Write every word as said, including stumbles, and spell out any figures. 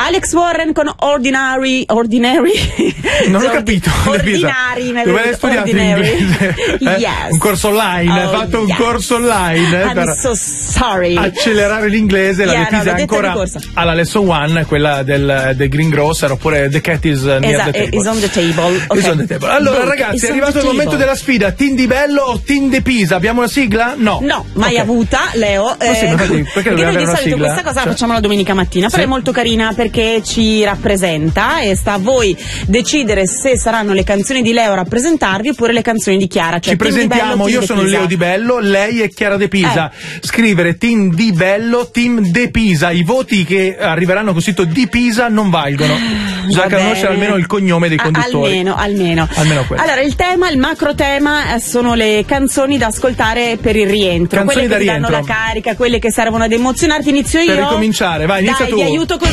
Alex Warren con Ordinary Ordinary non ho capito. Ordinari dove hai studiato inglese? Yes. Eh? Un corso online, hai Oh, fatto yes. un corso online eh, I'm per so sorry. accelerare l'inglese. La Yeah, De Pisa no, è ancora corsa. alla lesson one, quella del, del greengrocer, oppure The Cat is near Esatto, the table. is on the table. Okay. Is on the table. Allora Book ragazzi, is è on arrivato the il momento table. della sfida. Team di Bello o Team De Pisa? Abbiamo la sigla? No. No, mai Ok. avuta, Leo. Ma sì, ma perché- perché doveva noi avere di una solito sigla? questa cosa Cioè- la facciamo la domenica mattina, però Sì. è molto carina perché ci rappresenta e sta a voi decidere se saranno le canzoni di Leo a rappresentarvi oppure le canzoni di Chiara. Cioè Ci Team Di Bello, presentiamo, Team io De sono Pisa. Leo Di Bello, lei è Chiara De Pisa. Scrivere Team Di Bello, Team De Pisa. I voti che arriveranno con scritto Di Pisa non valgono. Bisogna Va conoscere bene. almeno il cognome dei A- conduttori. Almeno, almeno. Almeno quello. Allora, il tema, il macro tema eh, sono le canzoni da ascoltare per il rientro. Canzoni quelle che da ti danno rientro. la carica, quelle che servono ad emozionarti. Inizio io. Per ricominciare, vai, inizia Dai, tu. vi aiuto così.